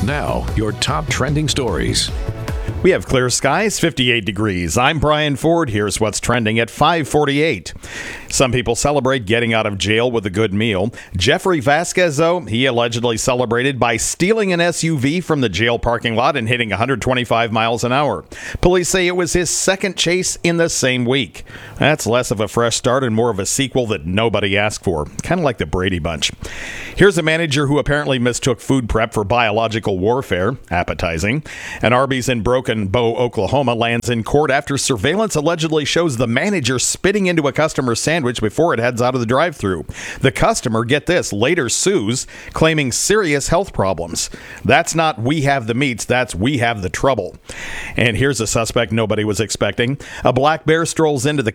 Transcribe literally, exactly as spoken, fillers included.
Now, your top trending stories. We have clear skies, fifty-eight degrees. I'm Brian Ford. Here's what's trending at five forty-eight. Some people celebrate getting out of jail with a good meal. Jeffrey Vasquez, though, he allegedly celebrated by stealing an S U V from the jail parking lot and hitting one hundred twenty-five miles an hour. Police say it was his second chase in the same week. That's less of a fresh start and more of a sequel that nobody asked for. Kind of like the Brady Bunch. Here's a manager who apparently mistook food prep for biological warfare. Appetizing. An Arby's in Broken Bow, Oklahoma lands in court after surveillance allegedly shows the manager spitting into a customer's sandwich before it heads out of the drive-thru. The customer, get this, later sues, claiming serious health problems. That's not we have the meats, that's we have the trouble. And here's a suspect nobody was expecting. A black bear strolls into the